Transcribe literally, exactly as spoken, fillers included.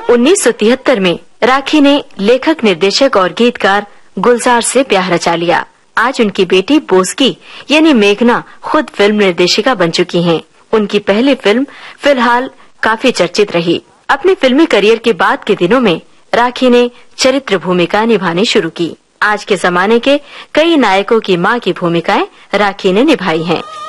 उन्नीस सौ तिहत्तर में राखी ने लेखक, निर्देशक और गीतकार गुलजार से ब्याह रचा लिया। आज उनकी बेटी बोस्की यानी मेघना खुद फिल्म निर्देशिका बन चुकी हैं। उनकी पहली फिल्म फिलहाल काफी चर्चित रही। अपने फिल्मी करियर के बाद के दिनों में राखी ने चरित्र भूमिका निभानी शुरू की। आज के जमाने के कई नायकों की मां की भूमिकाएं राखी ने निभाई हैं।